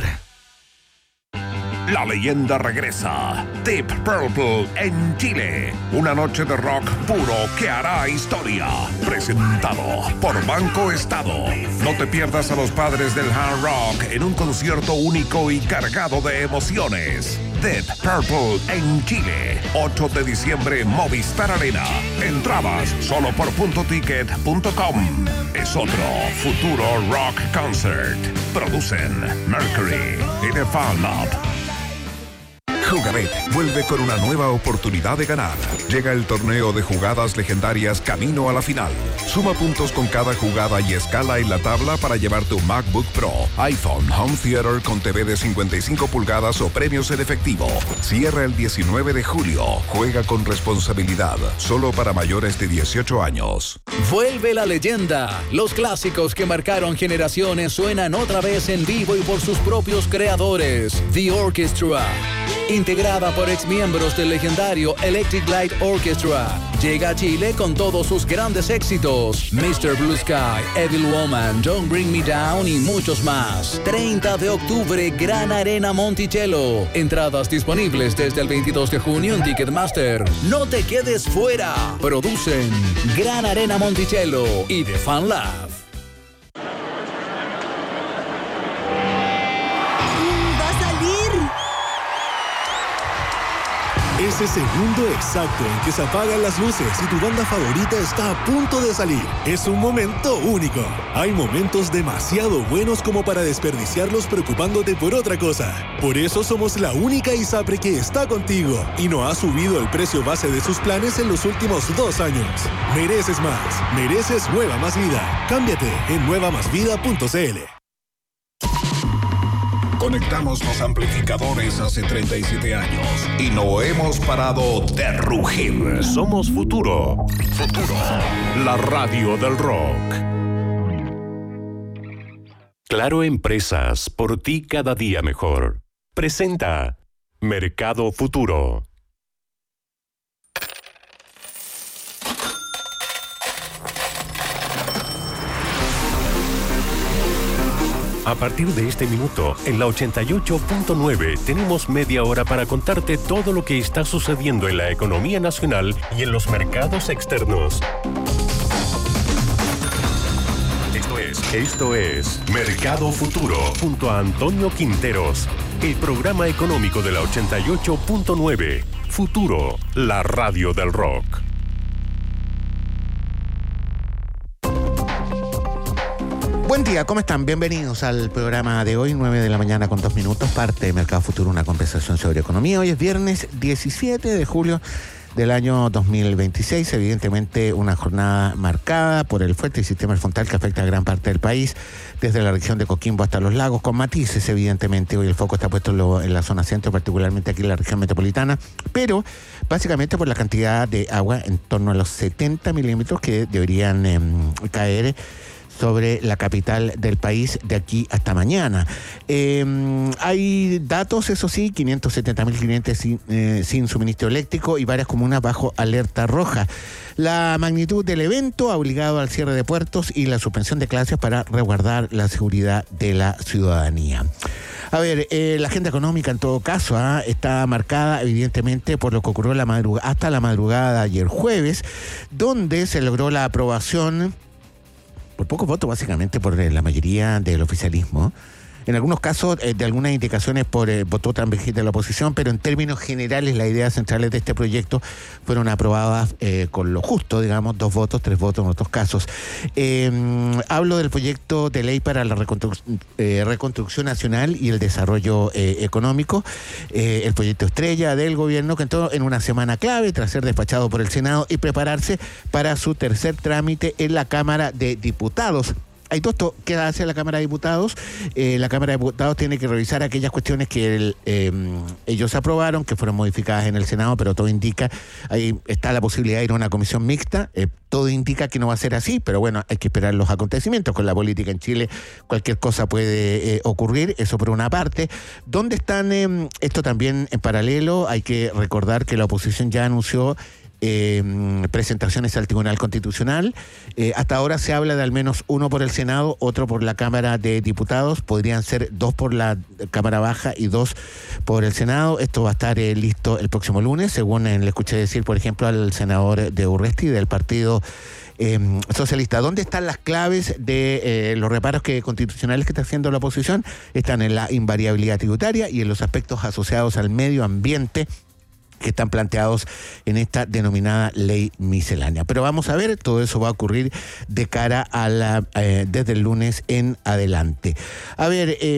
[SPEAKER 8] La leyenda regresa. Deep Purple en Chile. Una noche de rock puro que hará historia. Presentado por Banco Estado. No te pierdas a los padres del hard rock en un concierto único y cargado de emociones. Deep Purple en Chile. ocho de diciembre, Movistar Arena. Entradas solo por punto ticket punto com. Es otro futuro rock concert. Producen Mercury y The Fan Lab. Jugabet vuelve con una nueva oportunidad de ganar. Llega el torneo de jugadas legendarias camino a la final. Suma puntos con cada jugada y escala en la tabla para llevarte un MacBook Pro, iPhone, Home Theater con T V de cincuenta y cinco pulgadas o premios en efectivo. Cierra el diecinueve de julio. Juega con responsabilidad. Solo para mayores de dieciocho años.
[SPEAKER 10] Vuelve la leyenda. Los clásicos que marcaron generaciones suenan otra vez en vivo y por sus propios creadores. The Orchestra. Integrada por exmiembros del legendario Electric Light Orchestra, llega a Chile con todos sus grandes éxitos: mister Blue Sky, Evil Woman, Don't Bring Me Down y muchos más. treinta de octubre, Gran Arena Monticello. Entradas disponibles desde el veintidós de junio en Ticketmaster. No te quedes fuera. Producen Gran Arena Monticello y The Fan Lab.
[SPEAKER 21] Ese segundo exacto en que se apagan las luces y tu banda favorita está a punto de salir. Es un momento único. Hay momentos demasiado buenos como para desperdiciarlos preocupándote por otra cosa. Por eso somos la única ISAPRE que está contigo y no ha subido el precio base de sus planes en los últimos dos años. Mereces más. Mereces Nueva Más Vida. Cámbiate en nueva más vida punto c l.
[SPEAKER 16] Conectamos los amplificadores hace treinta y siete años y no hemos parado de rugir.
[SPEAKER 4] Somos Futuro. Futuro. La radio del rock. Claro Empresas, por ti cada día mejor. Presenta Mercado Futuro. A partir de este minuto, en la ochenta y ocho punto nueve, tenemos media hora para contarte todo lo que está sucediendo en la economía nacional y en los mercados externos. Esto es, esto es Mercado Futuro, junto a Antonio Quinteros, el programa económico de la ochenta y ocho punto nueve. Futuro, la radio del rock.
[SPEAKER 3] Buen día, ¿cómo están? Bienvenidos al programa de hoy, nueve de la mañana con dos minutos, parte de Mercado Futuro, una conversación sobre economía. Hoy es viernes diecisiete de julio del año dos mil veintiséis, evidentemente una jornada marcada por el fuerte sistema frontal que afecta a gran parte del país, desde la región de Coquimbo hasta los lagos, con matices, evidentemente. Hoy el foco está puesto en, lo, en la zona centro, particularmente aquí en la región metropolitana, pero básicamente por la cantidad de agua, en torno a los setenta milímetros que deberían eh, caer sobre la capital del país de aquí hasta mañana. Eh, hay datos, eso sí, quinientos setenta mil clientes sin, eh, sin suministro eléctrico y varias comunas bajo alerta roja. La magnitud del evento ha obligado al cierre de puertos y la suspensión de clases para resguardar la seguridad de la ciudadanía. A ver, eh, la agenda económica en todo caso ¿eh? está marcada evidentemente por lo que ocurrió la madrugada, hasta la madrugada de ayer jueves, donde se logró la aprobación por pocos votos, básicamente por la mayoría del oficialismo. En algunos casos, eh, de algunas indicaciones por eh, votó también de la oposición, pero en términos generales las ideas centrales de este proyecto fueron aprobadas eh, con lo justo, digamos, dos votos, tres votos en otros casos. Eh, hablo del proyecto de ley para la reconstru- eh, reconstrucción nacional y el desarrollo eh, económico, eh, el proyecto estrella del gobierno que entró en una semana clave tras ser despachado por el Senado y prepararse para su tercer trámite en la Cámara de Diputados. hay dos, to- queda hacia la Cámara de Diputados. Eh, la Cámara de Diputados tiene que revisar aquellas cuestiones que el, eh, ellos aprobaron, que fueron modificadas en el Senado, pero todo indica, ahí está la posibilidad de ir a una comisión mixta. Eh, todo indica que no va a ser así, pero bueno, hay que esperar los acontecimientos. Con la política en Chile, cualquier cosa puede eh, ocurrir, eso por una parte. ¿Dónde están? Eh, esto también en paralelo, hay que recordar que la oposición ya anunció Eh, presentaciones al Tribunal Constitucional. Eh, hasta ahora se habla de al menos uno por el Senado, otro por la Cámara de Diputados. Podrían ser dos por la Cámara Baja y dos por el Senado. Esto va a estar eh, listo el próximo lunes, según eh, le escuché decir, por ejemplo, al senador de Urresti del Partido Eh, socialista. ¿Dónde están las claves de eh, los reparos que, constitucionales que está haciendo la oposición? Están en la invariabilidad tributaria y en los aspectos asociados al medio ambiente que están planteados en esta denominada ley miscelánea. Pero vamos a ver, todo eso va a ocurrir de cara a la eh, desde el lunes en adelante. A ver, eh,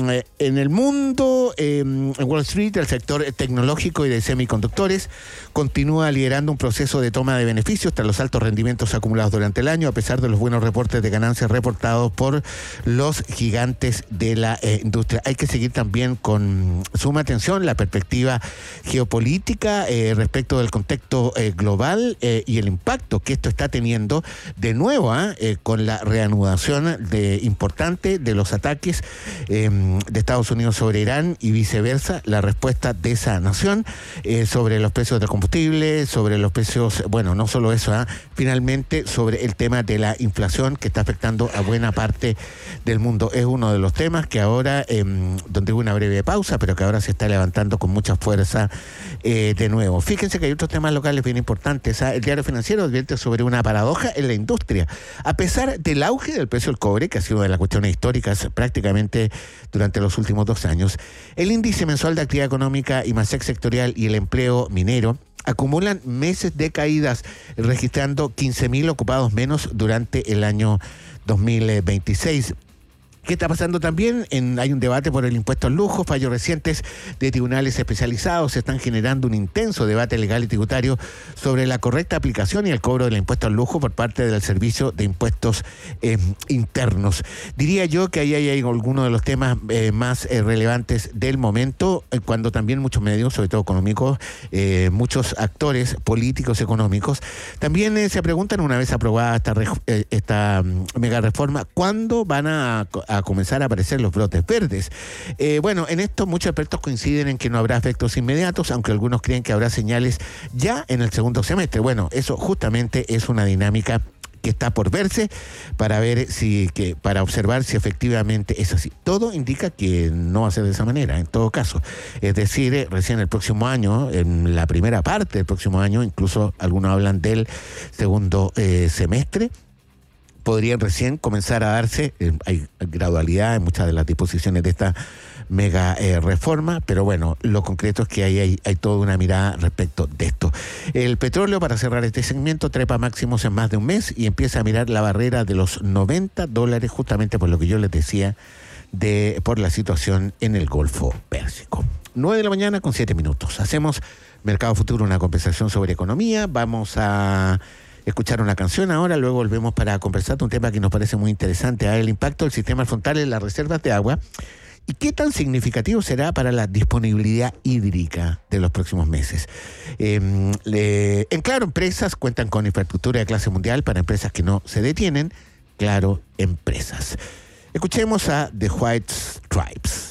[SPEAKER 3] en el mundo, eh, en Wall Street, el sector tecnológico y de semiconductores continúa liderando un proceso de toma de beneficios tras los altos rendimientos acumulados durante el año, a pesar de los buenos reportes de ganancias reportados por los gigantes de la eh, industria. Hay que seguir también con suma atención la perspectiva geopolítica Eh, respecto del contexto eh, global eh, y el impacto que esto está teniendo de nuevo ¿eh? Eh, con la reanudación de, importante de los ataques eh, de Estados Unidos sobre Irán y viceversa, la respuesta de esa nación eh, sobre los precios del combustible, sobre los precios, bueno, no solo eso, ¿eh? finalmente sobre el tema de la inflación que está afectando a buena parte del mundo. Es uno de los temas que ahora, eh, donde hubo una breve pausa, pero que ahora se está levantando con mucha fuerza Eh, de nuevo. Fíjense que hay otros temas locales bien importantes. ¿eh? El Diario Financiero advierte sobre una paradoja en la industria. A pesar del auge del precio del cobre, que ha sido una de las cuestiones históricas prácticamente durante los últimos dos años, el índice mensual de actividad económica y IMASEC sectorial y el empleo minero acumulan meses de caídas, registrando quince mil ocupados menos durante el año dos mil veintiséis. ¿Qué está pasando también? En, hay un debate por el impuesto al lujo, fallos recientes de tribunales especializados están generando un intenso debate legal y tributario sobre la correcta aplicación y el cobro del impuesto al lujo por parte del Servicio de Impuestos eh, Internos. Diría yo que ahí hay, hay algunos de los temas eh, más eh, relevantes del momento, eh, cuando también muchos medios, sobre todo económicos, eh, muchos actores políticos económicos, también eh, se preguntan, una vez aprobada esta, eh, esta um, mega reforma, ¿cuándo van a, a a comenzar a aparecer los brotes verdes? Eh, bueno, en esto muchos expertos coinciden en que no habrá efectos inmediatos, aunque algunos creen que habrá señales ya en el segundo semestre. Bueno, eso justamente es una dinámica que está por verse para ver si, que, para observar si efectivamente es así. Todo indica que no va a ser de esa manera, en todo caso. Es decir, eh, recién el próximo año, en la primera parte del próximo año, incluso algunos hablan del segundo eh, semestre, podrían recién comenzar a darse, eh, hay gradualidad en muchas de las disposiciones de esta mega eh, reforma, pero bueno, lo concreto es que hay, hay, hay toda una mirada respecto de esto. El petróleo, para cerrar este segmento, trepa máximos en más de un mes y empieza a mirar la barrera de los noventa dólares, justamente por lo que yo les decía, de por la situación en el Golfo Pérsico. nueve de la mañana con siete minutos. Hacemos Mercado Futuro, una conversación sobre economía. Vamos a escuchar una canción ahora, luego volvemos para conversar de un tema que nos parece muy interesante, ¿eh? El impacto del sistema frontal en las reservas de agua y qué tan significativo será para la disponibilidad hídrica de los próximos meses. Eh, le, en Claro Empresas cuentan con infraestructura de clase mundial para empresas que no se detienen. Claro Empresas. Escuchemos a The White Stripes.